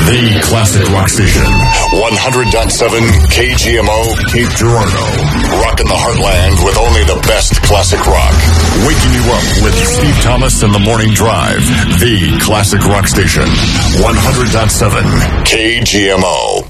The classic rock station. 100.7 KGMO, Cape Girardeau. Rocking the heartland with only the best classic rock. Waking you up with Steve Thomas and the Morning Drive. The classic rock station. 100.7 KGMO.